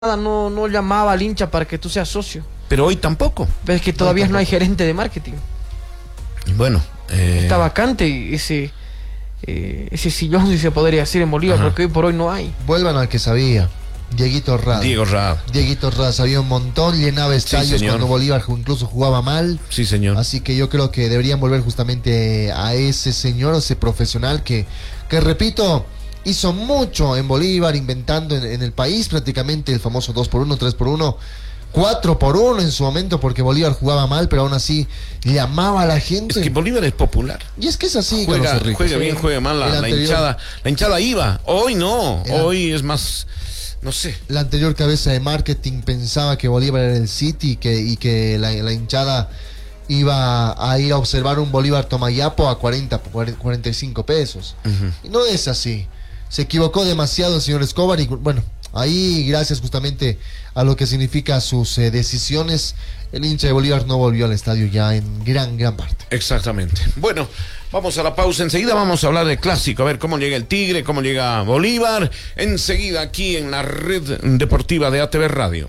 no llamaba al hincha para que tú seas socio. Pero hoy tampoco. Pero es que todavía no hay gerente de marketing. Bueno. Está vacante ese sillón, si se podría decir, en Bolívar, porque hoy por hoy no hay. Vuelvan al que sabía. Diego Rada. Dieguito Rada sabía un montón, llenaba estadios cuando Bolívar incluso jugaba mal. Sí, señor. Así que yo creo que deberían volver justamente a ese señor, ese profesional que repito, hizo mucho en Bolívar, inventando en el país prácticamente el famoso 2x1, 3x1, 4x1 en su momento, porque Bolívar jugaba mal, pero aún así llamaba a la gente. Es que Bolívar es popular. Y es que es así. Juega bien, juega mal, la hinchada. La hinchada iba. Hoy no. Hoy es más... No sé. La anterior cabeza de marketing pensaba que Bolívar era el City y que la hinchada iba a ir a observar un Bolívar Tomayapo a 45 pesos. Y no es así. Se equivocó demasiado el señor Escobar y bueno, ahí gracias justamente a lo que significa sus decisiones, el hincha de Bolívar no volvió al estadio ya en gran parte. Exactamente. Bueno, vamos a la pausa. Enseguida vamos a hablar de clásico. A ver cómo llega el Tigre, cómo llega Bolívar. Enseguida aquí en la red deportiva de ATV Radio.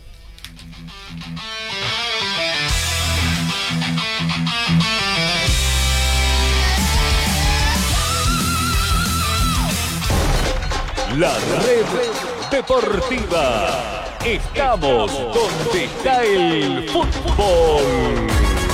La red deportiva. Estamos donde está el fútbol.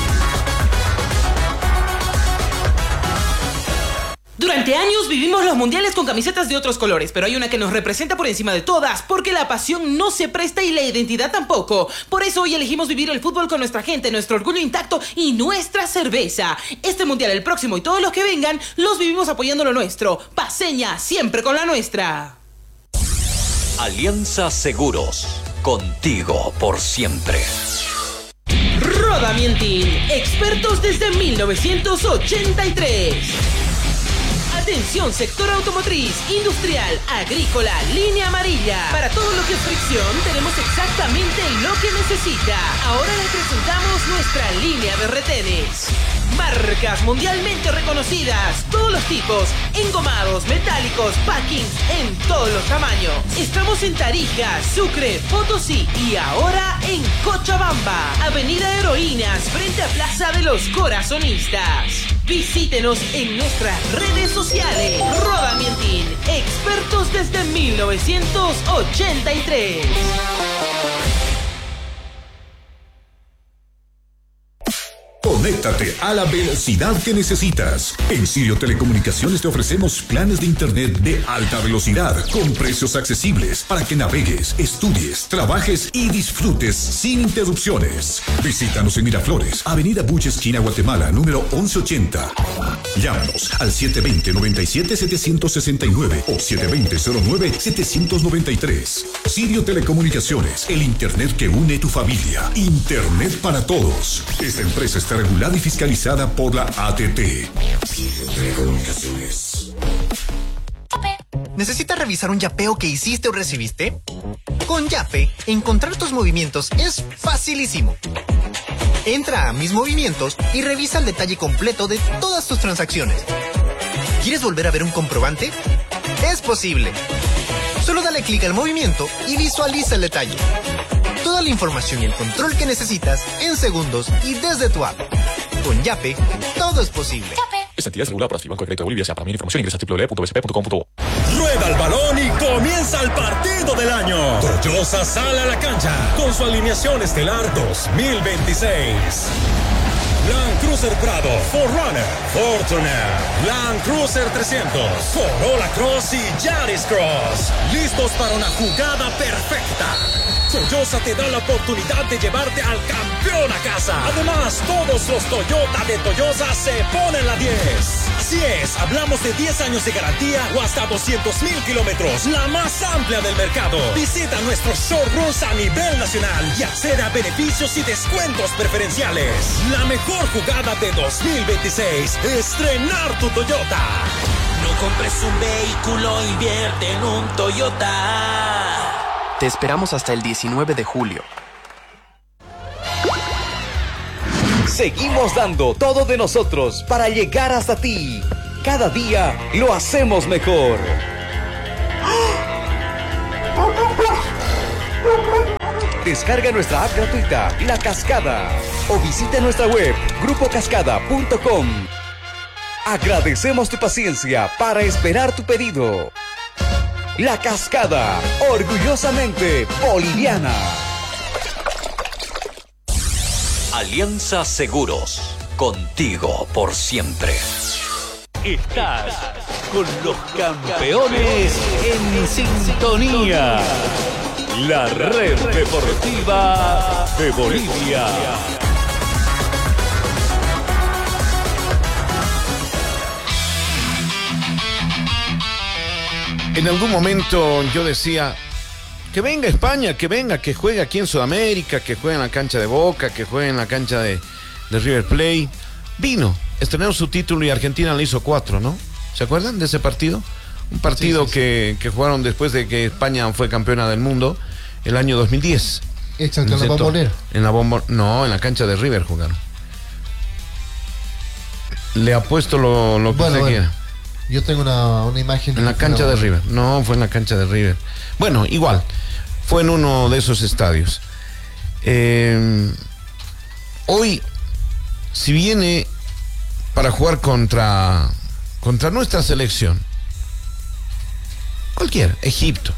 Durante años vivimos los mundiales con camisetas de otros colores, pero hay una que nos representa por encima de todas, porque la pasión no se presta y la identidad tampoco. Por eso hoy elegimos vivir el fútbol con nuestra gente, nuestro orgullo intacto y nuestra cerveza. Este mundial, el próximo y todos los que vengan, los vivimos apoyando lo nuestro. Paceña, siempre con la nuestra. Alianza Seguros, contigo por siempre. Rodamientin, expertos desde 1983. Atención, sector automotriz, industrial, agrícola, línea amarilla. Para todo lo que es fricción, tenemos exactamente lo que necesita. Ahora les presentamos nuestra línea de retenes. Marcas mundialmente reconocidas, todos los tipos, engomados, metálicos, packings, en todos los tamaños. Estamos en Tarija, Sucre, Potosí y ahora en Cochabamba. Avenida Heroínas, frente a Plaza de los Corazonistas. Visítenos en nuestras redes sociales. Rodamientin, expertos desde 1983. Conéctate a la velocidad que necesitas. En Sirio Telecomunicaciones te ofrecemos planes de internet de alta velocidad con precios accesibles para que navegues, estudies, trabajes y disfrutes sin interrupciones. Visítanos en Miraflores, Avenida Buche, esquina Guatemala, número 1180. Llámanos al 720-97-769 o 720-09-793. Sirio Telecomunicaciones, el internet que une tu familia. Internet para todos. Esta empresa está regulada y fiscalizada por la ATT. Telecomunicaciones. ¿Necesitas revisar un yapeo que hiciste o recibiste? Con Yape, encontrar tus movimientos es facilísimo. Entra a Mis Movimientos y revisa el detalle completo de todas tus transacciones. ¿Quieres volver a ver un comprobante? Es posible. Solo dale clic al movimiento y visualiza el detalle. Toda la información y el control que necesitas en segundos y desde tu app. Con Yape, todo es posible. Esta entidad es regulada por el Banco de Crédito de Bolivia. Para mayor información ingresa a www.bsp.com.bo. Rueda el balón y comienza el partido del año. Toyosa sale a la cancha con su alineación estelar 2026. Land Cruiser Prado, 4Runner, Fortuner, Land Cruiser 300, Corolla Cross y Yaris Cross. Listos para una jugada perfecta. Toyosa te da la oportunidad de llevarte al campeón a casa. Además, todos los Toyota de Toyosa se ponen la 10. Así es, hablamos de 10 años de garantía o hasta 200,000 kilómetros, la más amplia del mercado. Visita nuestros showrooms a nivel nacional y accede a beneficios y descuentos preferenciales. La mejor jugada de 2026, estrenar tu Toyota. No compres un vehículo, invierte en un Toyota. Te esperamos hasta el 19 de julio. Seguimos dando todo de nosotros para llegar hasta ti. Cada día lo hacemos mejor. Descarga nuestra app gratuita, La Cascada, o visita nuestra web, grupocascada.com. Agradecemos tu paciencia para esperar tu pedido. La Cascada, orgullosamente boliviana. Alianza Seguros, contigo por siempre. Estás con los campeones en sintonía. La red deportiva de Bolivia. En algún momento yo decía, que venga España, que venga, que juegue aquí en Sudamérica, que juegue en la cancha de Boca, que juegue en la cancha de River Plate. Vino, estrenó su título y Argentina le hizo 4, ¿no? ¿Se acuerdan de ese partido? Un partido sí. Que jugaron después de que España fue campeona del mundo el año 2010. Exacto, en la Bombonera. No, en la cancha de River jugaron. Le apuesto lo que usted quiera. Yo tengo una imagen. En la cancha de River. No, fue en la cancha de River. Bueno, igual. Fue en uno de esos estadios. Hoy, si viene para jugar contra nuestra selección, cualquiera, Egipto,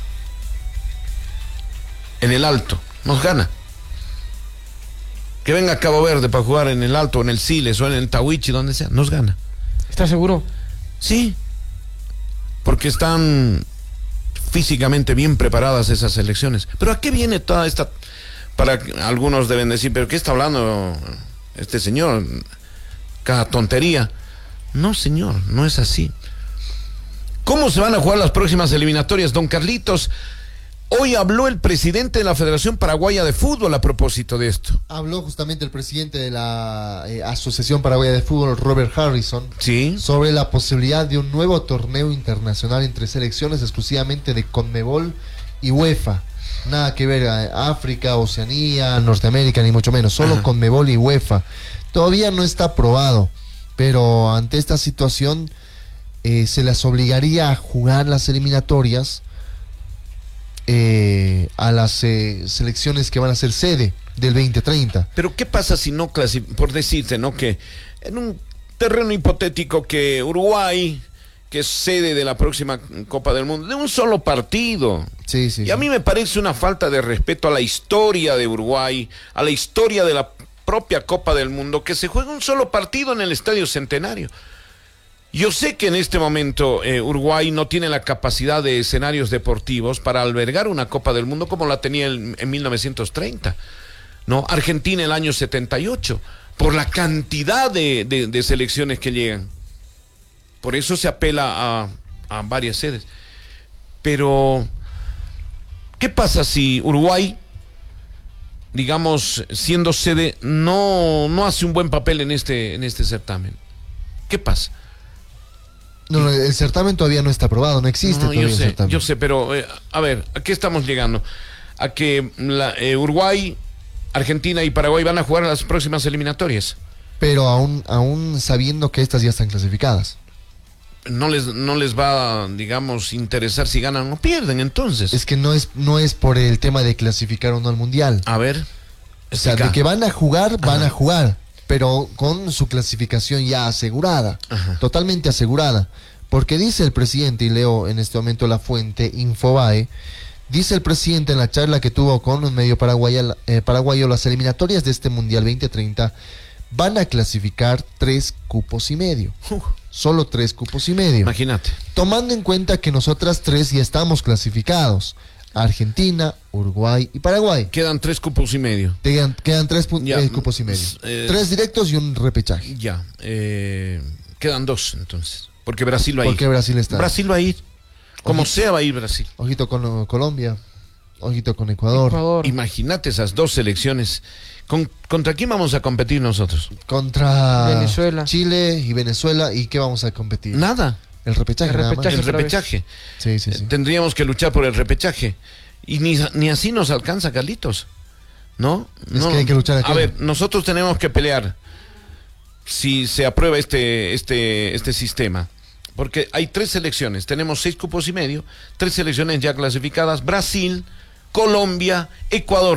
en el Alto, nos gana. Que venga a Cabo Verde para jugar en el Alto, en el Siles o en el Tawichi, donde sea, nos gana. ¿Estás seguro? Sí, porque están físicamente bien preparadas esas selecciones. Pero ¿a qué viene toda esta? Para algunos deben decir, ¿pero qué está hablando este señor? Cada tontería. No, señor, no es así. ¿Cómo se van a jugar las próximas eliminatorias, don Carlitos? Hoy habló el presidente de la Federación Paraguaya de Fútbol a propósito de esto. Habló justamente el presidente de la Asociación Paraguaya de Fútbol, Robert Harrison, ¿sí?, sobre la posibilidad de un nuevo torneo internacional entre selecciones exclusivamente de CONMEBOL y UEFA. Nada que ver a África, Oceanía, Norteamérica, ni mucho menos, solo CONMEBOL y UEFA. Todavía no está aprobado, pero ante esta situación se las obligaría a jugar las eliminatorias a las selecciones que van a ser sede del 2030. Pero ¿qué pasa si no por decirte, ¿no?, que en un terreno hipotético que Uruguay, que es sede de la próxima Copa del Mundo, de un solo partido? Sí, sí. Y a mí me parece una falta de respeto a la historia de Uruguay, a la historia de la propia Copa del Mundo, que se juega un solo partido en el Estadio Centenario. Yo sé que en este momento Uruguay no tiene la capacidad de escenarios deportivos para albergar una Copa del Mundo como la tenía en 1930, ¿no? Argentina el año 78, por la cantidad de selecciones que llegan. Por eso se apela a varias sedes. Pero, ¿qué pasa si Uruguay, digamos, siendo sede, no hace un buen papel en este certamen? ¿Qué pasa? No, el certamen todavía no está aprobado, no existe todavía el certamen. Yo sé, pero a ver, ¿a qué estamos llegando? A que Uruguay, Argentina y Paraguay van a jugar las próximas eliminatorias. Pero aún sabiendo que estas ya están clasificadas. No les va, digamos, interesar si ganan o pierden, entonces. Es que no es por el tema de clasificar o no al Mundial. A ver. O sea, de que van a jugar, van a jugar, pero con su clasificación ya asegurada, totalmente asegurada. Porque dice el presidente, y leo en este momento la fuente Infobae, dice el presidente en la charla que tuvo con un medio paraguayo, las eliminatorias de este Mundial 2030 van a clasificar 3 cupos y medio. Solo 3 cupos y medio. Imagínate. Tomando en cuenta que nosotras 3 ya estamos clasificados. Argentina, Uruguay y Paraguay. Quedan 3 cupos y medio. Quedan 3 cupos y medio. 3 directos y un repechaje. Ya. Quedan 2 entonces. Porque Brasil va a ir. Porque Brasil está. Brasil va a ir. Como sea va a ir Brasil. Ojito con Colombia. Ojito con Ecuador. Imagínate esas 2 selecciones. ¿Contra quién vamos a competir nosotros? Contra Venezuela, Chile y Venezuela. ¿Y qué vamos a competir? Nada. El repechaje. El repechaje. Sí. Tendríamos que luchar por el repechaje. Y ni así nos alcanza, Carlitos. ¿No? Es que hay que luchar aquí. A ver, nosotros tenemos que pelear si se aprueba este sistema. Porque hay 3 selecciones. Tenemos 6 cupos y medio. 3 selecciones ya clasificadas. Brasil, Colombia, Ecuador.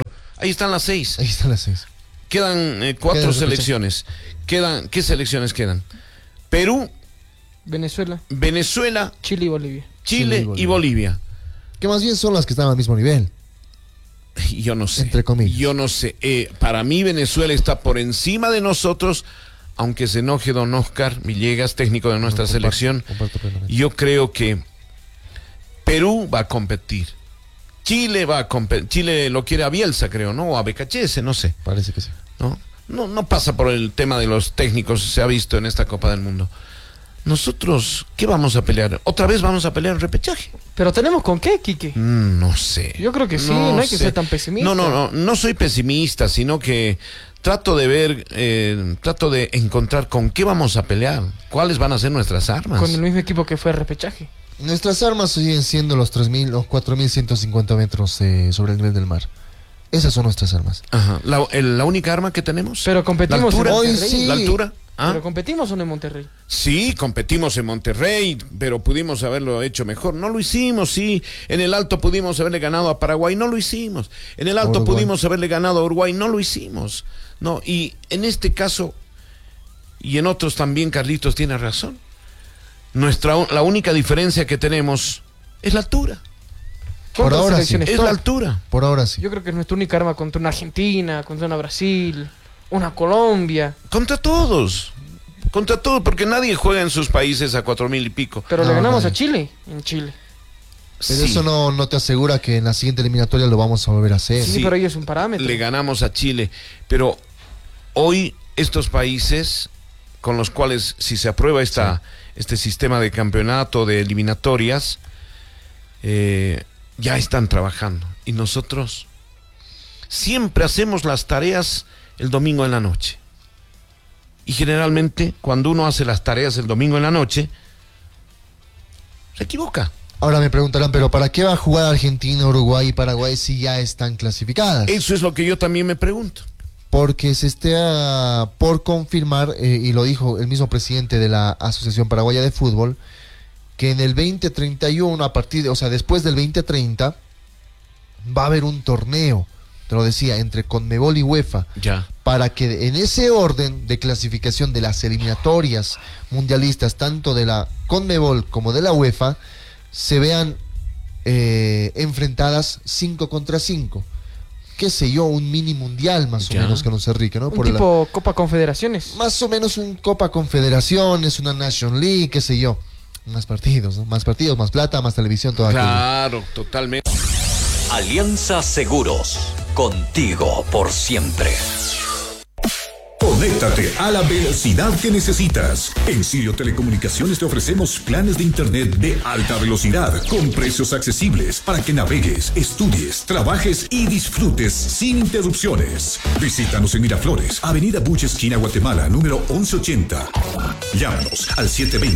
Ahí están las 6. Ahí están las 6. Quedan 4 selecciones. ¿Qué selecciones quedan? Perú, Venezuela, Chile y Bolivia. Chile y Bolivia. Que más bien son las que están al mismo nivel. Yo no sé. Entre comillas. Yo no sé. Para mí Venezuela está por encima de nosotros, aunque se enoje don Oscar Villegas, técnico de nuestra selección. Yo creo que Perú va a competir. Chile va a competir. Chile lo quiere a Bielsa, creo, ¿no? O a Becachese, no sé. Parece que sí. No pasa por el tema de los técnicos, se ha visto en esta Copa del Mundo. Nosotros, ¿qué vamos a pelear? ¿Otra vez vamos a pelear el repechaje? ¿Pero tenemos con qué, Quique? No sé. Yo creo que sí, no hay que ser tan pesimista. No soy pesimista, sino que trato de ver, trato de encontrar con qué vamos a pelear, cuáles van a ser nuestras armas. Con el mismo equipo que fue el repechaje. Nuestras armas siguen siendo los 3.000 o 4.150 metros sobre el nivel del mar. Esas son nuestras armas. Ajá. ¿La única arma que tenemos? Pero competimos en Monterrey. Sí. ¿La altura? ¿Pero competimos o no en Monterrey? Sí, competimos en Monterrey, pero pudimos haberlo hecho mejor. No lo hicimos, sí. En el Alto pudimos haberle ganado a Paraguay, no lo hicimos. En el Alto pudimos haberle ganado a Uruguay, no lo hicimos. No, y en este caso, y en otros también, Carlitos tiene razón. La única diferencia que tenemos es la altura. Por ahora sí. Es la altura. Por ahora sí. Yo creo que es nuestra única arma contra una Argentina, contra una Brasil, una Colombia. Contra todos, porque nadie juega en sus países a 4.000 y pico. Pero le ganamos a Chile, en Chile. Pero sí. Eso no te asegura que en la siguiente eliminatoria lo vamos a volver a hacer. Sí, pero ahí es un parámetro. Le ganamos a Chile, pero hoy estos países con los cuales, si se aprueba este sistema de campeonato, de eliminatorias, ya están trabajando. Y nosotros siempre hacemos las tareas el domingo en la noche. Y generalmente, cuando uno hace las tareas el domingo en la noche, se equivoca. Ahora me preguntarán, ¿pero para qué va a jugar Argentina, Uruguay y Paraguay si ya están clasificadas? Eso es lo que yo también me pregunto. Porque se esté por confirmar, y lo dijo el mismo presidente de la Asociación Paraguaya de Fútbol, que en el 2031, después del 2030, va a haber un torneo, te lo decía, entre Conmebol y UEFA, para que en ese orden de clasificación de las eliminatorias mundialistas, tanto de la Conmebol como de la UEFA, se vean enfrentadas 5 contra 5. Qué sé yo, un mini mundial más o menos, que no sé, Enrique, ¿no? Un tipo Copa Confederaciones. Más o menos un Copa Confederaciones, una Nation League, qué sé yo. Más partidos, ¿no? Más partidos, más plata, más televisión, todo aquello. Claro, totalmente. Alianza Seguros, contigo por siempre. Conéctate a la velocidad que necesitas. En Sirio Telecomunicaciones te ofrecemos planes de internet de alta velocidad con precios accesibles para que navegues, estudies, trabajes y disfrutes sin interrupciones. Visítanos en Miraflores, Avenida Buche, esquina Guatemala, número 1180. Llámanos al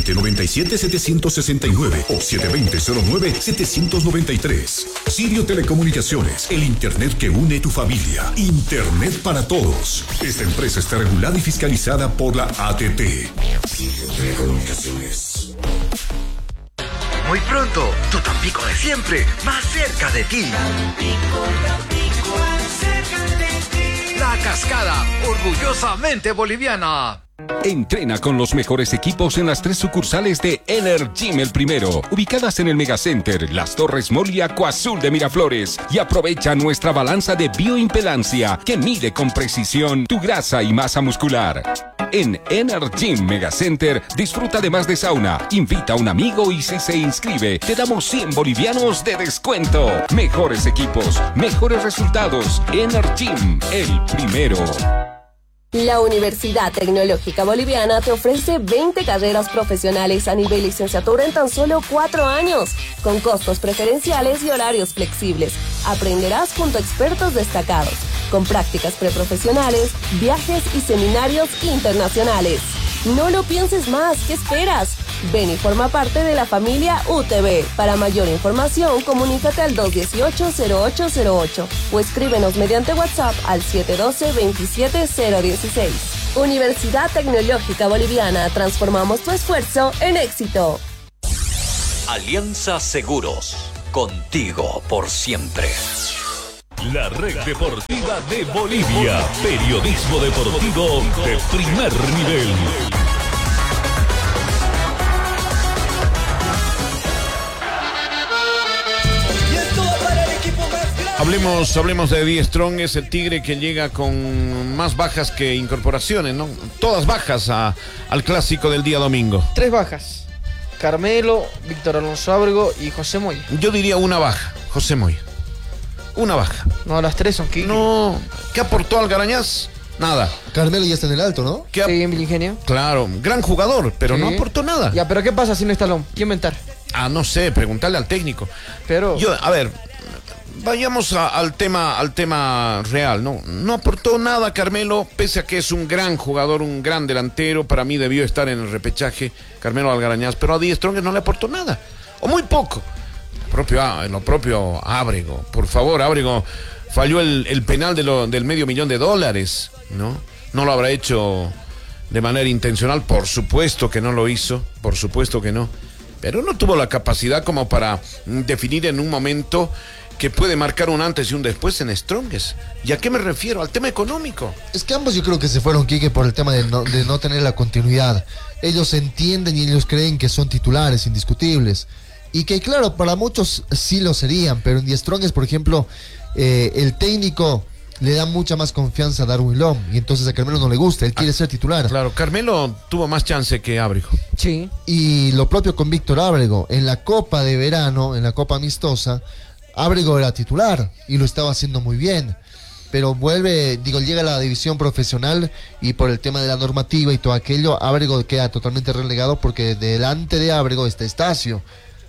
720-97-769 o 720-09-793. Sirio Telecomunicaciones, el internet que une tu familia. Internet para todos. Esta empresa está regulada y fiscalizada por la ATT. Sirio Telecomunicaciones. Muy pronto, tu Tampico de siempre, más cerca de ti. Tampico, más cerca de ti. La Cascada, orgullosamente boliviana. Entrena con los mejores equipos en las 3 sucursales de Energym El Primero, ubicadas en el Megacenter, Las Torres Mall y Acuazul de Miraflores. Y aprovecha nuestra balanza de bioimpedancia que mide con precisión tu grasa y masa muscular. En Energym Megacenter disfruta además de sauna, invita a un amigo y si se inscribe te damos 100 bolivianos de descuento. Mejores equipos, mejores resultados. Energym El Primero. La Universidad Tecnológica Boliviana te ofrece 20 carreras profesionales a nivel licenciatura en tan solo 4 años, con costos preferenciales y horarios flexibles. Aprenderás junto a expertos destacados, con prácticas preprofesionales, viajes y seminarios internacionales. No lo pienses más, ¿qué esperas? Ven y forma parte de la familia UTB. Para mayor información, comunícate al 218-0808 o escríbenos mediante WhatsApp al 712-27016. Universidad Tecnológica Boliviana, transformamos tu esfuerzo en éxito. Alianza Seguros, contigo por siempre. La red deportiva de Bolivia. Periodismo deportivo de primer nivel. Hablemos de Die Strong, es el Tigre que llega con más bajas que incorporaciones, ¿no? Todas bajas al clásico del día domingo. 3 bajas. Carmelo, Víctor Alonso Ábrego y José Moya. Yo diría una baja, José Moya. Una baja. No, las 3 son Quique. No, ¿qué aportó Algarañaz? Nada. Carmelo ya está en el alto, ¿no? Sí, en Ingenio. Claro, gran jugador, pero Sí. no aportó nada. Ya, pero ¿qué pasa si no está Lom? ¿Quién inventar? No sé, preguntarle al técnico. Pero... A ver, vayamos al tema real, ¿no? No aportó nada Carmelo, pese a que es un gran jugador, un gran delantero. Para mí debió estar en el repechaje Carmelo Algarañaz, pero a Die Strong no le aportó nada, o muy poco. Lo propio Ábrego, por favor, Ábrego falló el penal del $500,000, ¿no? No lo habrá hecho de manera intencional, por supuesto que no lo hizo, por supuesto que no, pero no tuvo la capacidad como para definir en un momento que puede marcar un antes y un después en Strongest. ¿Y a qué me refiero? Al tema económico. Es que ambos yo creo que se fueron, Quique, por el tema de no tener la continuidad. Ellos entienden y ellos creen que son titulares indiscutibles. Y que claro, para muchos sí lo serían, pero en Die Strongest, por ejemplo, el técnico le da mucha más confianza a Darwin Lom, y entonces a Carmelo no le gusta, él quiere ser titular. Claro, Carmelo tuvo más chance que Ábrego. Sí. Y lo propio con Víctor Ábrego, en la Copa de Verano, en la Copa Amistosa, Ábrego era titular y lo estaba haciendo muy bien. Pero llega a la división profesional y por el tema de la normativa y todo aquello, Ábrego queda totalmente relegado porque delante de Ábrego está Estacio.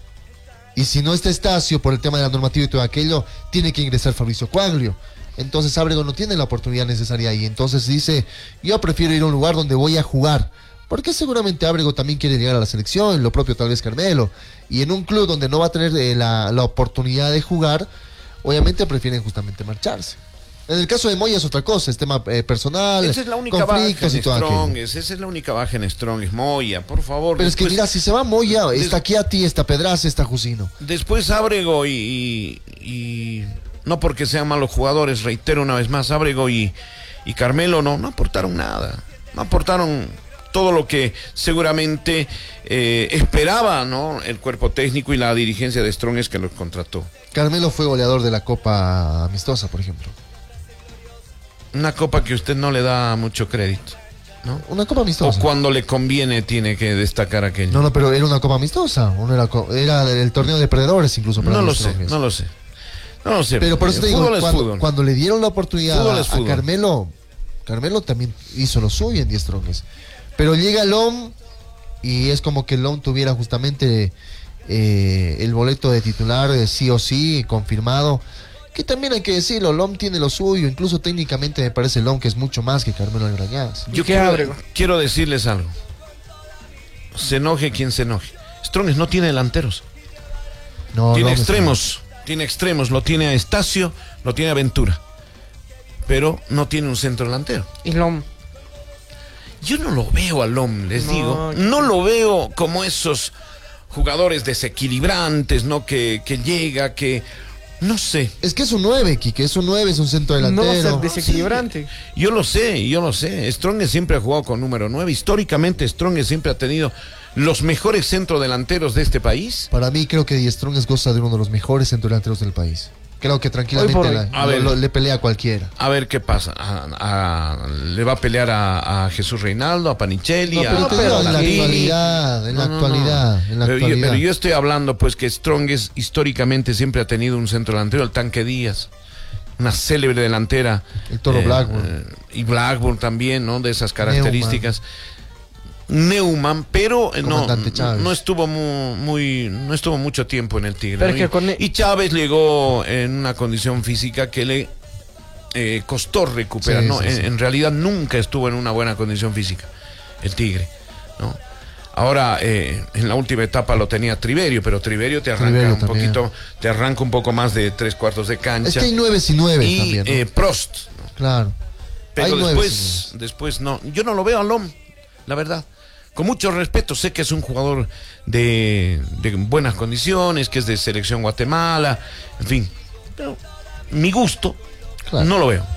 Y si no está Estacio por el tema de la normativa y todo aquello, tiene que ingresar Fabricio Quaglio. Entonces Ábrego no tiene la oportunidad necesaria ahí. Entonces dice, yo prefiero ir a un lugar donde voy a jugar. Porque seguramente Ábrego también quiere llegar a la selección, lo propio tal vez Carmelo. Y en un club donde no va a tener la oportunidad de jugar, obviamente prefieren justamente marcharse. En el caso de Moya es otra cosa, es tema personal, esa es la única conflictos baja y todo en aquello. Strongest, esa es la única baja en Strongest, Moya, por favor. Pero después, es que mira, si se va Moya, está Chiatti, está Pedraza, está Jusino. Después Ábrego y no porque sean malos jugadores, reitero una vez más, Ábrego y Carmelo no aportaron nada. No aportaron todo lo que seguramente esperaba, ¿no?, el cuerpo técnico y la dirigencia de Strongest que los contrató. Carmelo fue goleador de la Copa Amistosa, por ejemplo. Una copa que usted no le da mucho crédito, ¿no? Una Copa Amistosa. O cuando le conviene tiene que destacar aquello. No, pero era una Copa Amistosa. Era el torneo de perdedores incluso. Para No lo sé. Pero por eso te digo, cuando le dieron la oportunidad a Carmelo también hizo lo suyo en Die Strongest. Pero llega Lom y es como que Lom tuviera justamente el boleto de titular sí o sí confirmado. Que también hay que decirlo, Lom tiene lo suyo, incluso técnicamente me parece Lom que es mucho más que Carmelo Algarañaz. Yo quiero decirles algo. Se enoje quien se enoje. Strongest no tiene delanteros. Tiene extremos, lo tiene a Estacio, lo tiene a Ventura. Pero no tiene un centro delantero. ¿Y Lom? Yo no lo veo a Lom, digo. No lo veo como esos jugadores desequilibrantes, ¿no? Que llega, que... No sé. Es que es un 9, Quique, es un 9, es un centro delantero. No va a ser desequilibrante. Sí, yo lo sé. Strongest siempre ha jugado con número 9. Históricamente Strongest siempre ha tenido los mejores centrodelanteros de este país. Para mí creo que Die Strongest goza de uno de los mejores centrodelanteros del país. Creo que tranquilamente le pelea a cualquiera. A ver qué pasa. Le va a pelear a Jesús Reinaldo, a Panichelli, en la actualidad. Pero yo estoy hablando pues que Strongest históricamente siempre ha tenido un centro delantero, el Tanque Díaz, una célebre delantera. El Toro Blackburn. Y Blackburn también, ¿no? De esas características. Neumann, pero no estuvo mucho tiempo en el Tigre, ¿no? Y Chávez llegó en una condición física que le costó recuperar, ¿no? En realidad nunca estuvo en una buena condición física el Tigre, ¿no? Ahora en la última etapa lo tenía Triverio, pero Triverio te arranca un poco más de 3/4 de cancha. Es que hay 9 y 9 también, ¿no? Prost, ¿no? Claro. Pero después no, yo no lo veo a Lom, la verdad. Con mucho respeto, sé que es un jugador de buenas condiciones, que es de selección Guatemala, en fin, pero mi gusto, no lo veo.